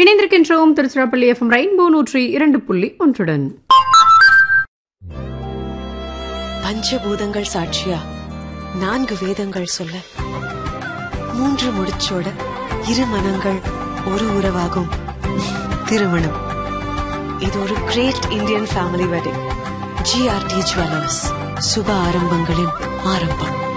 இணைந்திருக்கின்றோம் Tiruchirappalli FM rainbow 102.1 பஞ்சபூதங்கள் சாட்சியா 4 வேதங்கள் சொல்ல 3 முடிச்சோட 2 மனங்கள் ஒரு உறவாகும் திருமணம். இது ஒரு great Indian family wedding. GRT jewellers, சுப ஆரம்பங்களின் ஆரம்பம்.